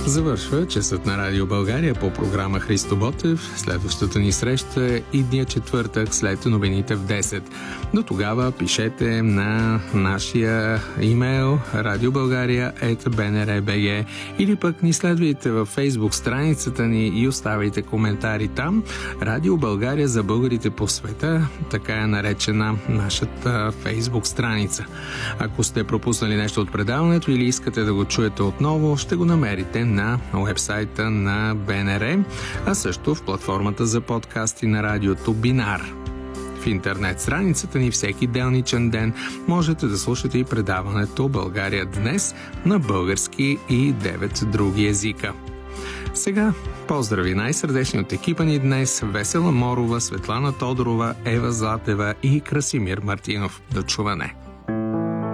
Завършва часът на Радио България по програма Христо Ботев. Следващата ни среща е идния четвъртък след новините в 10. До тогава пишете на нашия имейл radiobulgaria@bnr.bg или пък ни следвайте във Фейсбук страницата ни и оставайте коментари там. Радио България за българите по света, така е наречена нашата Фейсбук страница. Ако сте пропуснали нещо от предаването или искате да го чуете отново, ще го намерите на уебсайта на БНР, а също в платформата за подкасти на радиото Бинар. В интернет страницата ни всеки делничен ден можете да слушате и предаването България днес на български и 9 други езика. Сега поздрави най-сърдечни от екипа ни днес: Весела Морова, Светлана Тодорова, Ева Златева и Красимир Мартинов. До чуване!